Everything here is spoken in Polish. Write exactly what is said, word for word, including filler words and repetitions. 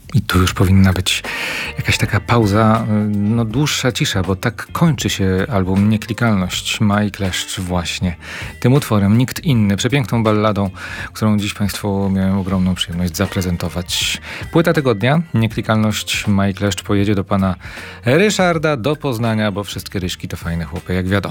I tu już powinna być jakaś taka pauza, no dłuższa cisza, bo tak kończy się album Nieklikalność. Maj Kleszcz właśnie tym utworem, nikt inny, przepiękną balladą, którą dziś Państwu miałem ogromną przyjemność zaprezentować. Płyta tygodnia, Nieklikalność, Maj Kleszcz pojedzie do pana Ryszarda do Poznania, bo wszystkie Ryśki to fajne chłopy, jak wiadomo.